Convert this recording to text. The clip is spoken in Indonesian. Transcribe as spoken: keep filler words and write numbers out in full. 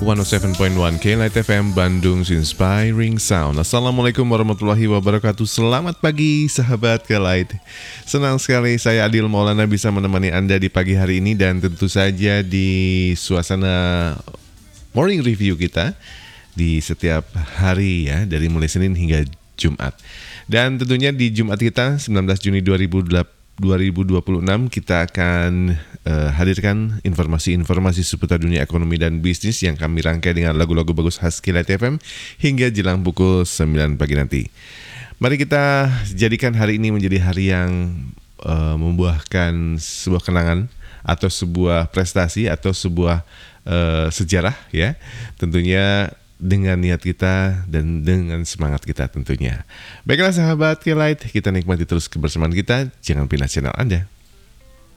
seratus tujuh koma satu K-Light F M Bandung Inspiring Sound. Assalamualaikum warahmatullahi wabarakatuh. Selamat pagi sahabat K-Light. Senang sekali saya Adil Maulana bisa menemani Anda di pagi hari ini, dan tentu saja di suasana morning review kita di setiap hari ya, dari mulai Senin hingga Jumat. Dan tentunya di Jumat kita sembilan belas Juni dua ribu dua puluh enam kita akan uh, hadirkan informasi-informasi seputar dunia ekonomi dan bisnis yang kami rangkai dengan lagu-lagu bagus khas K-Light F M hingga jelang pukul sembilan pagi nanti. Mari kita jadikan hari ini menjadi hari yang uh, membuahkan sebuah kenangan atau sebuah prestasi atau sebuah uh, sejarah ya. Tentunya dengan niat kita dan dengan semangat kita tentunya. Baiklah sahabat K-Light, kita nikmati terus kebersamaan kita. Jangan pindah channel Anda.